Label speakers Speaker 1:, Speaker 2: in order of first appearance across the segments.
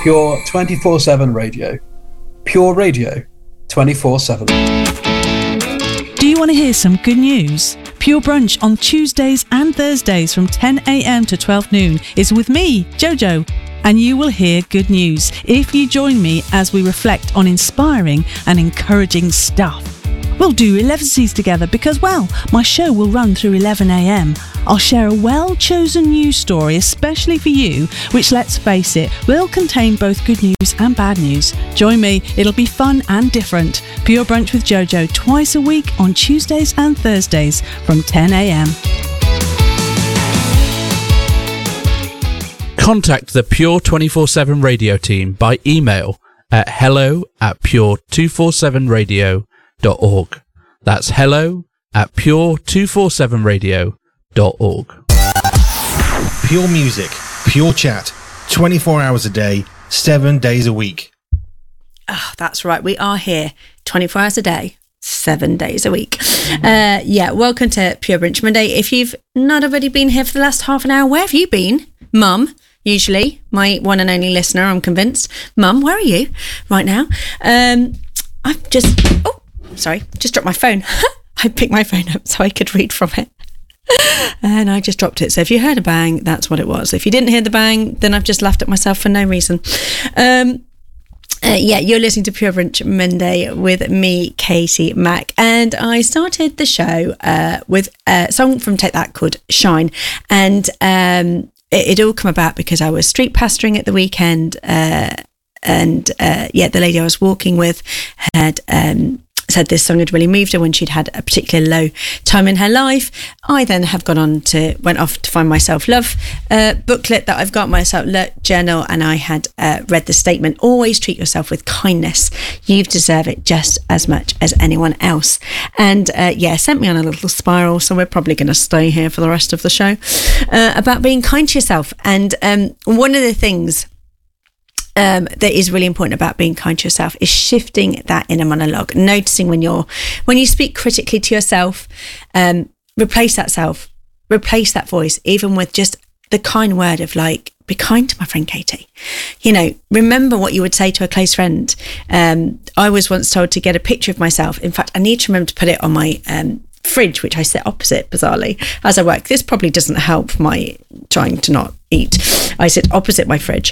Speaker 1: Pure 24/7 radio. Pure radio 24/7.
Speaker 2: Do you want to hear some good news? Pure Brunch on Tuesdays and Thursdays from 10 a.m. to 12 noon is with me, Jojo, and you will hear good news if you join me as we reflect on inspiring and encouraging stuff. We'll do 11Cs together because, well, my show will run through 11 a.m. I'll share a well-chosen news story, especially for you, which, let's face it, will contain both good news and bad news. Join me, it'll be fun and different. Pure Brunch with Jojo twice a week on Tuesdays and Thursdays from 10 a.m.
Speaker 3: Contact the Pure 24/7 radio team by email at hello@pure247radio.org. That's hello@pure247radio.org.
Speaker 4: Pure music, pure chat, 24 hours a day, 7 days a week.
Speaker 5: Oh, that's right. We are here 24 hours a day, 7 days a week. Welcome to Pure Brunch Monday. If you've not already been here for the last half an hour, where have you been? Mum, usually, my one and only listener, I'm convinced. Mum, where are you right now? I've just dropped my phone. I picked my phone up so I could read from it. And I just dropped it. So if you heard a bang, that's what it was. If you didn't hear the bang, then I've just laughed at myself for no reason. You're listening to Pure Brunch Monday with me, Katie Mack. And I started the show with a song from Take That called Shine. And it all come about because I was street pastoring at the weekend. The lady I was walking with had said this song had really moved her when she'd had a particularly low time in her life. I then have went off to find my self-love booklet that I've got, my self-love journal, and I had read the statement, always treat yourself with kindness. You deserve it just as much as anyone else. And sent me on a little spiral, so we're probably going to stay here for the rest of the show, about being kind to yourself. And one of the things that is really important about being kind to yourself is shifting that inner monologue, noticing when you speak critically to yourself, replace that voice, even with just the kind word of like, be kind to my friend Katie. Remember what you would say to a close friend. I was once told to get a picture of myself. In fact, I need to remember to put it on my fridge, which I sit opposite, bizarrely, as I work. This probably doesn't help my trying to not eat. I sit opposite my fridge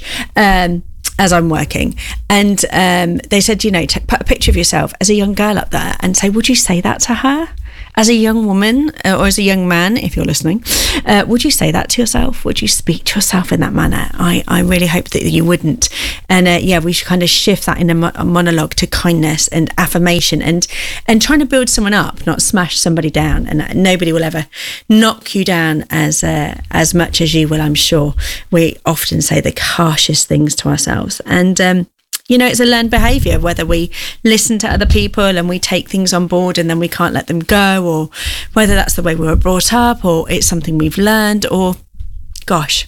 Speaker 5: as I'm working, and they said, put a picture of yourself as a young girl up there and say, would you say that to her? As a young woman, or as a young man, if you're listening, would you say that to yourself? Would you speak to yourself in that manner? I really hope that you wouldn't. And we should kind of shift that in a monologue to kindness and affirmation and trying to build someone up, not smash somebody down. And nobody will ever knock you down as much as you will, I'm sure. We often say the harshest things to ourselves. And it's a learned behaviour, whether we listen to other people and we take things on board and then we can't let them go, or whether that's the way we were brought up, or it's something we've learned, or gosh,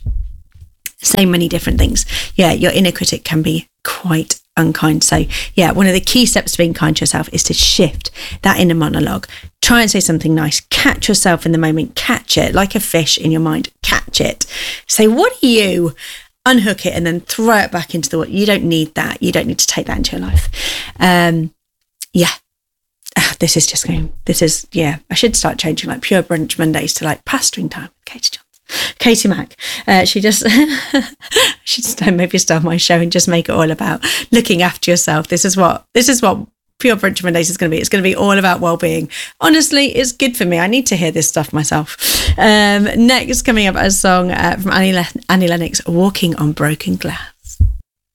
Speaker 5: so many different things. Your inner critic can be quite unkind. So one of the key steps to being kind to yourself is to shift that inner monologue. Try and say something nice. Catch yourself in the moment. Catch it like a fish in your mind. Catch it. Say, what are you? Unhook it and then throw it back into the water. You don't need that. You don't need to take that into your life. I should start changing like Pure Brunch Mondays to like pastoring time. Katie Mack. She should maybe start my show and just make it all about looking after yourself. This is what Pure Brunch Mondays is going to be. It's going to be all about well-being. Honestly, it's good for me. I need to hear this stuff myself. Next, coming up, a song from Annie Lennox, Walking on Broken Glass.